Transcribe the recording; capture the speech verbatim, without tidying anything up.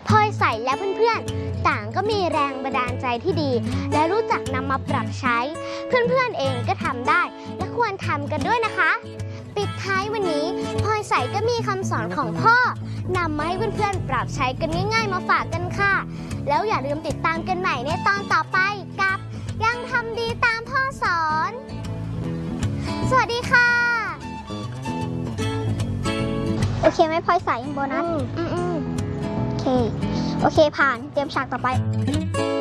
พลอยใสและเพื่อนๆต่างก็มีแรงบันดาลใจที่ดีและรู้จักนำมาปรับใช้เพื่อนๆเองก็ทำได้และควรทำกันด้วยนะคะปิดท้ายวันนี้พลอยใสก็มีคำสอนของพ่อนำมาให้เพื่อนๆปรับใช้กันง่ายๆมาฝากกันค่ะแล้วอย่าลืมติดตามกันใหม่ในตอนต่อไปกับยังทำดีตามพ่อสอนสวัสดีค่ะโอเคไหมพลอยใสโบนัสอืมอืมโอเคโอเคผ่านเตรียมฉากต่อไป